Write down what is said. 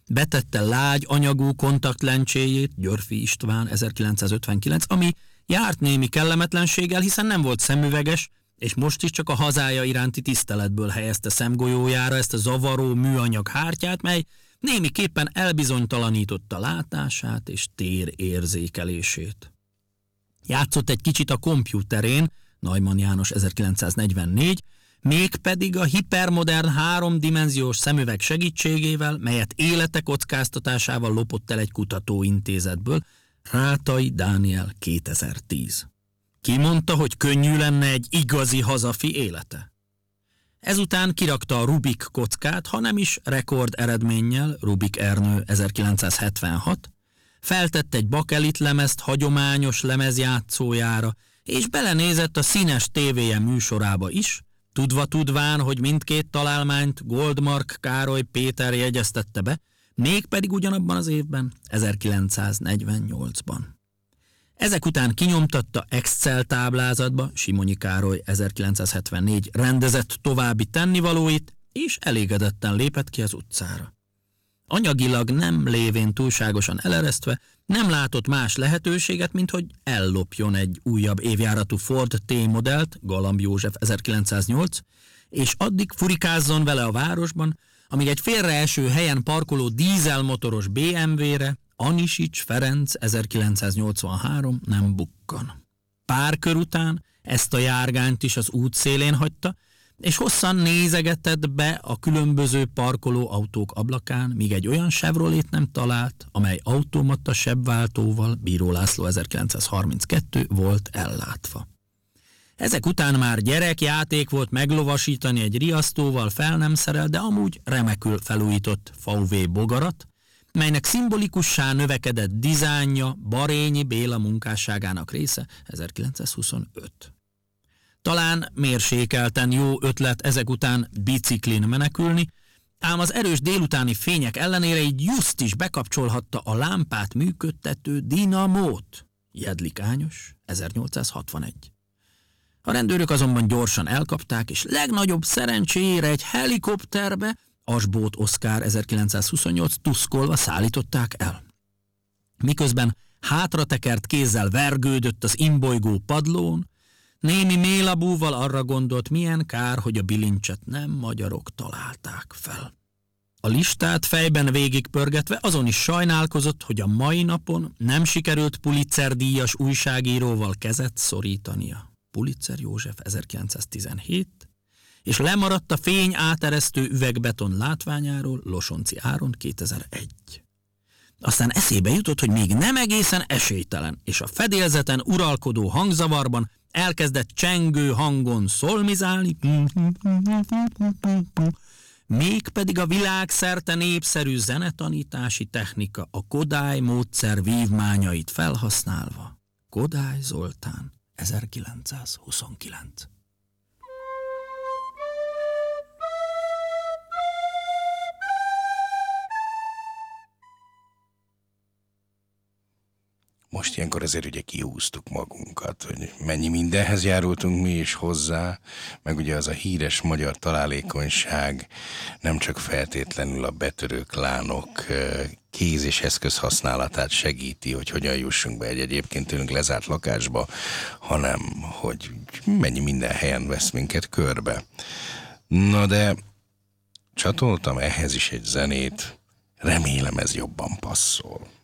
betette lágy anyagú kontaktlencséjét, Györffy István 1959, ami járt némi kellemetlenséggel, hiszen nem volt szemüveges, és most is csak a hazája iránti tiszteletből helyezte szemgolyójára ezt a zavaró műanyag hártyát, mely némiképpen elbizonytalanította látását és térérzékelését. Játszott egy kicsit a kompjúterén, Neumann János 1944, mégpedig a hipermodern háromdimenziós szemüveg segítségével, melyet élete kockáztatásával lopott el egy kutatóintézetből, Rátai Dániel 2010. Ki mondta, hogy könnyű lenne egy igazi hazafi élete? Ezután kirakta a Rubik kockát, ha nem is rekord eredménnyel, Rubik Ernő 1976, feltett egy bakelit lemezt hagyományos lemezjátszójára, és belenézett a színes tévéje műsorába is, tudván, hogy mindkét találmányt Goldmark Károly Péter jegyeztette be, mégpedig ugyanabban az évben, 1948-ban. Ezek után kinyomtatta Excel táblázatba, Simonyi Károly 1974 rendezett további tennivalóit, és elégedetten lépett ki az utcára. Anyagilag nem lévén túlságosan eleresztve, nem látott más lehetőséget, mint hogy ellopjon egy újabb évjáratú Ford T-modellt, Galamb József 1908, és addig furikázzon vele a városban, amíg egy félreeső helyen parkoló dízelmotoros BMW-re Anisics Ferenc 1983 nem bukkan. Pár kör után ezt a járgányt is az út szélén hagyta, és hosszan nézegetett be a különböző parkoló autók ablakán, míg egy olyan Chevrolet nem talált, amely automata sebváltóval, Bíró László 1932 volt ellátva. Ezek után már gyerekjáték volt meglovasítani egy riasztóval fel nem szerelt, de amúgy remekül felújított VW bogarat, melynek szimbolikussá növekedett dizájnja Barényi Béla munkásságának része 1925. Talán mérsékelten jó ötlet ezek után biciklin menekülni, ám az erős délutáni fények ellenére így just is bekapcsolhatta a lámpát működtető dinamót. Jedlik Ányos 1861. A rendőrök azonban gyorsan elkapták, és legnagyobb szerencsére egy helikopterbe, Asbóth Oszkár 1928 tuszkolva szállították el. Miközben hátratekert kézzel vergődött az imbolygó padlón, némi mélabúval arra gondolt, milyen kár, hogy a bilincset nem magyarok találták fel. A listát fejben végigpörgetve azon is sajnálkozott, hogy a mai napon nem sikerült Pulitzer-díjas újságíróval kezet szorítania. Pulitzer József 1917, és lemaradt a fény áteresztő üvegbeton látványáról Losonci Áron 2001. Aztán eszébe jutott, hogy még nem egészen esélytelen, és a fedélzeten uralkodó hangzavarban elkezdett csengő hangon szolmizálni, mégpedig a világszerte népszerű zenetanítási technika, a Kodály módszer vívmányait felhasználva. Kodály Zoltán 1929. Most ilyenkor azért ugye kihúztuk magunkat, hogy mennyi mindenhez járultunk mi is hozzá, meg ugye az a híres magyar találékonyság nem csak feltétlenül a betörő klánok kéz- és eszköz használatát segíti, hogy hogyan jussunk be egy egyébként tőlünk lezárt lakásba, hanem hogy mennyi minden helyen vesz minket körbe. Na de csatoltam ehhez is egy zenét, remélem ez jobban passzol.